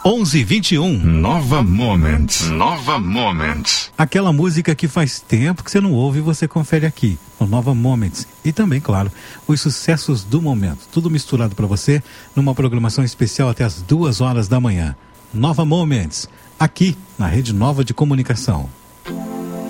11:21. Nova Moments. Nova Moments. Aquela música que faz tempo que você não ouve e você confere aqui, no Nova Moments. E também, claro, os sucessos do momento. Tudo misturado para você numa programação especial até as 2 horas da manhã. Nova Moments, aqui na Rede Nova de Comunicação.